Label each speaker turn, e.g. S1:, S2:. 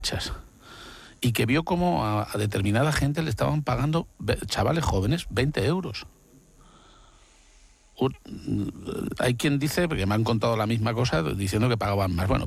S1: y que vio cómo a determinada gente le estaban pagando, chavales jóvenes, 20 euros. Hay quien dice, porque me han contado la misma cosa, diciendo que pagaban más. Bueno,